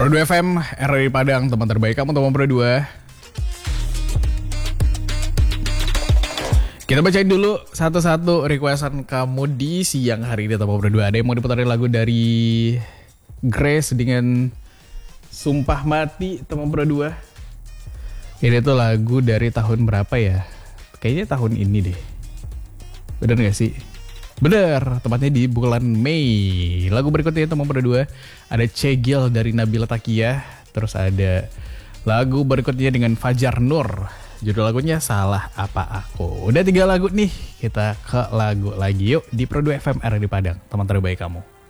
Pro 2 FM, RRI Padang, teman terbaik kamu, teman Pro 2. Kita bacain dulu satu-satu requestan kamu di siang hari ini, teman Pro 2. Ada yang mau diputarin lagu dari Grace dengan Sumpah Mati, teman Pro 2. Ini tuh lagu dari tahun berapa ya? Kayaknya tahun ini deh. Bener gak sih? Bener, tepatnya di bulan Mei. Lagu berikutnya teman Pro 2 ada Cegil dari Nabila Takia. Terus ada lagu berikutnya dengan Fajar Nur. Judul lagunya Salah Apa Aku. Udah 3 lagu nih, kita ke lagu lagi yuk di Pro 2 FM RRI Padang, teman terbaik kamu.